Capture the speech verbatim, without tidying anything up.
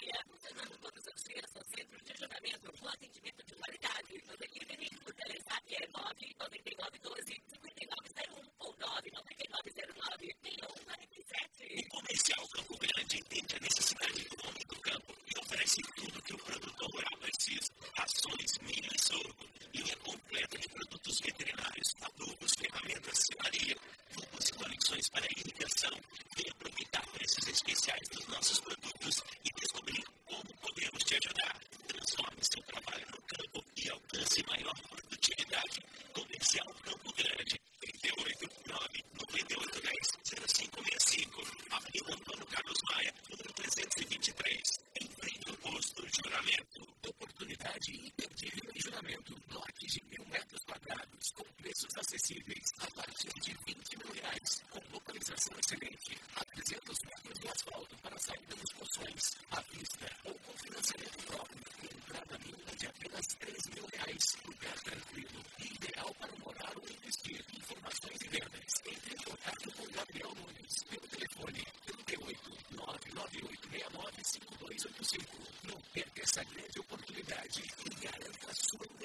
Imóveis funcionando todos os dias no centro de julgamento com atendimento de qualidade. No delivery, o telezap é nove nove nove um dois cinco nove zero um ou nove nove nove zero nove seis um quatro sete. O Comercial Campo Grande entende a necessidade do homem do campo e oferece tudo que o produtor rural precisa: rações, milho e sorgo, linha completa de produtos veterinários, adubos, ferramentas, selaria, tubos e conexões para irrigação. Venha aproveitar preços especiais dos nossos produtos e descobrir como podemos te ajudar. Transforme seu trabalho no campo e alcance maior produtividade. Comercial Campo Grande, trinta e oito, nove, noventa e oito, dez, zero cinco seis cinco. Avenida Antônio Carlos Maia, número trezentos e vinte e três. Em frente ao posto de juramento. Oportunidade imperdível em juramento. Lotes de mil metros quadrados, com preços acessíveis, a partir de vinte mil reais, com localização excelente, a trezentos metros de asfalto para saída dos poções, à vista ou com financiamento próprio, e entrada mínima de apenas três mil reais. Lugar tranquilo e ideal para morar ou investir. Informações e vendas. Entre em contato com Gabriel Nunes pelo telefone trinta e oito, nove nove oito seis nove cinco dois oito cinco. Não perca essa grande oportunidade e garanta a sua